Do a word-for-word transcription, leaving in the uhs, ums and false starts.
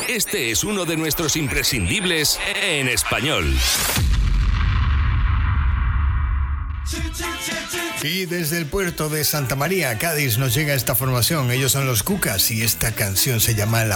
Este es uno de nuestros imprescindibles en español. Y desde el puerto de Santa María, Cádiz, nos llega esta formación. Ellos son los Cucas y esta canción se llama La